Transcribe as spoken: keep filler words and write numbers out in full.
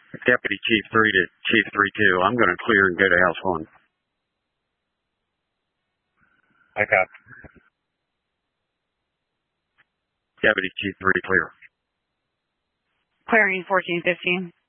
Deputy Chief three to Chief three two. I'm going to clear and go to House one. I copy. Deputy Chief three clear. Clearing fourteen fifteen.